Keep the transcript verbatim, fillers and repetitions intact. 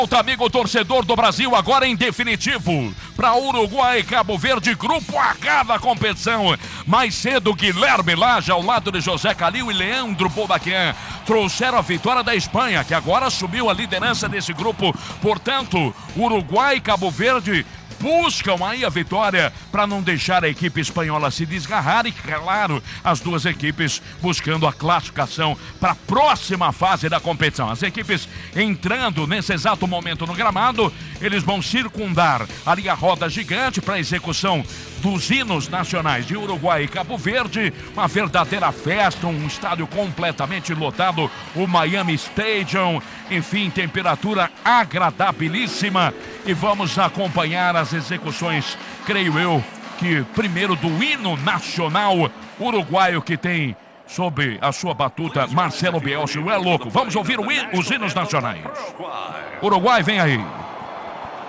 Amigo torcedor do Brasil, agora em definitivo, para Uruguai e Cabo Verde, grupo H da competição. Mais cedo, Guilherme Laje, ao lado de José Calil e Leandro Bobaquian, trouxeram a vitória da Espanha, que agora assumiu a liderança desse grupo. Portanto, Uruguai e Cabo Verde buscam aí a vitória para não deixar a equipe espanhola se desgarrar e, claro, as duas equipes buscando a classificação para a próxima fase da competição. As equipes entrando nesse exato momento no gramado, eles vão circundar ali a roda gigante para a execução dos hinos nacionais de Uruguai e Cabo Verde. Uma verdadeira festa, um estádio completamente lotado, o Miami Stadium, enfim, temperatura agradabilíssima, e vamos acompanhar as execuções, creio eu, que primeiro do hino nacional uruguaio, que tem sob a sua batuta Marcelo Bielsa. É louco, vamos ouvir o hino, os hinos nacionais. Uruguai, vem aí.